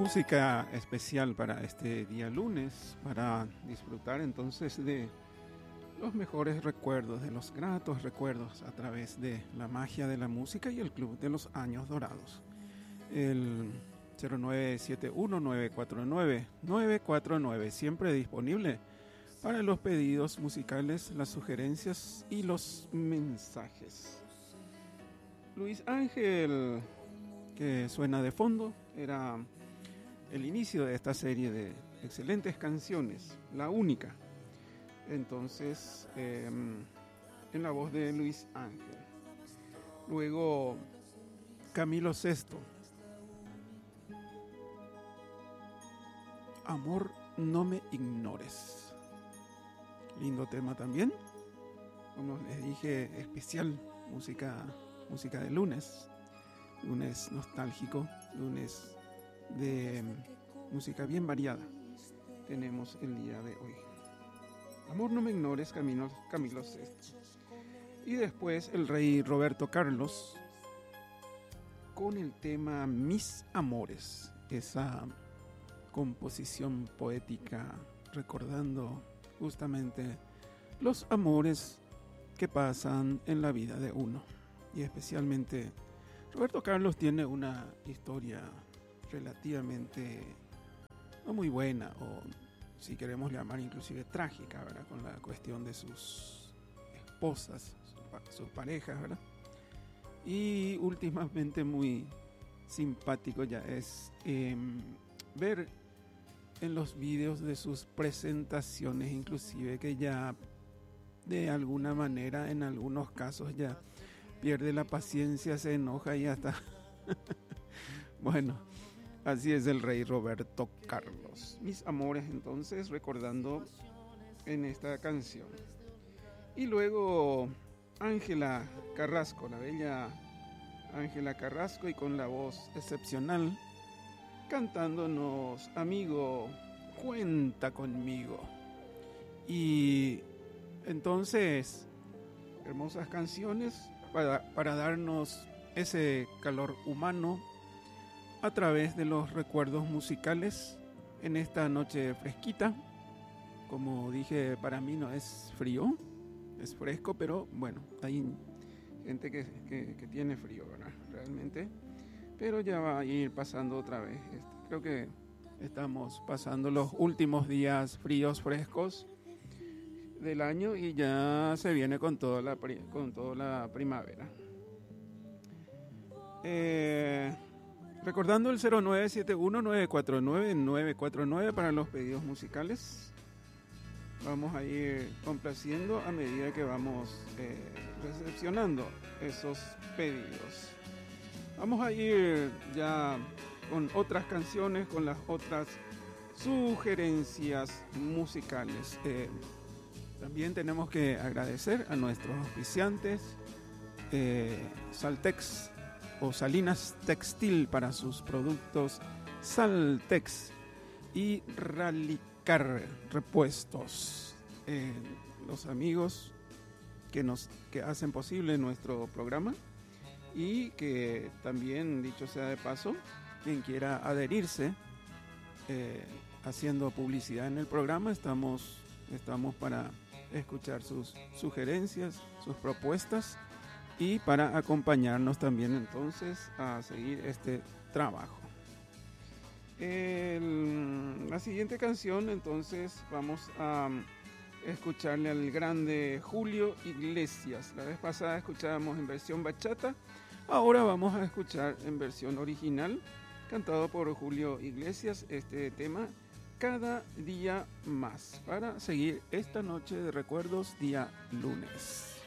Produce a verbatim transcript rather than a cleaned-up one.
Música especial para este día lunes, para disfrutar entonces de los mejores recuerdos, de los gratos recuerdos a través de la magia de la música y el Club de los Años Dorados. El cero nueve siete uno nueve cuatro nueve nueve cuatro nueve, siempre disponible para los pedidos musicales, las sugerencias y los mensajes. Luis Ángel, que suena de fondo, era el inicio de esta serie de excelentes canciones, la única. Entonces, eh, en la voz de Luis Ángel. Luego, Camilo Sesto. Amor, no me ignores. Lindo tema también. Como les dije, especial música, música de lunes. Lunes nostálgico, lunes de música bien variada tenemos el día de hoy. Amor, no me ignores, Camilo, Camilo Sesto. Y después el rey Roberto Carlos con el tema Mis Amores, esa composición poética recordando justamente los amores que pasan en la vida de uno. Y especialmente Roberto Carlos tiene una historia relativamente no muy buena, o si queremos llamar inclusive trágica, ¿verdad? Con la cuestión de sus esposas, sus, sus parejas, ¿verdad? Y últimamente muy simpático ya es eh, ver en los vídeos de sus presentaciones, inclusive que ya de alguna manera en algunos casos ya pierde la paciencia, se enoja y hasta bueno, así es el rey Roberto Carlos. Mis amores, entonces, recordando en esta canción. Y luego Ángela Carrasco, la bella Ángela Carrasco, y con la voz excepcional, cantándonos Amigo, cuenta conmigo. Y entonces, hermosas canciones para, para darnos ese calor humano a través de los recuerdos musicales en esta noche fresquita. Como dije, para mí no es frío, es fresco, pero bueno, hay gente que, que, que tiene frío, ¿verdad? Realmente, pero ya va a ir pasando otra vez. Creo que estamos pasando los últimos días fríos, frescos del año, y ya se viene con toda la, con toda la primavera. Eh... Recordando el cero nueve siete uno nueve cuatro nueve nueve cuatro nueve para los pedidos musicales. Vamos a ir complaciendo a medida que vamos eh, recepcionando esos pedidos. Vamos a ir ya con otras canciones, con las otras sugerencias musicales. Eh, también tenemos que agradecer a nuestros auspiciantes, eh, Saltex o Salinas Textil para sus productos Saltex, y Rallycar Repuestos, eh, los amigos que nos que hacen posible nuestro programa, y que también, dicho sea de paso, quien quiera adherirse eh, haciendo publicidad en el programa, estamos, estamos para escuchar sus sugerencias, sus propuestas, y para acompañarnos también entonces a seguir este trabajo. El, la siguiente canción, entonces vamos a escucharle al grande Julio Iglesias. La vez pasada escuchábamos en versión bachata, ahora vamos a escuchar en versión original, cantado por Julio Iglesias, este tema Cada Día Más, para seguir esta noche de recuerdos, día lunes.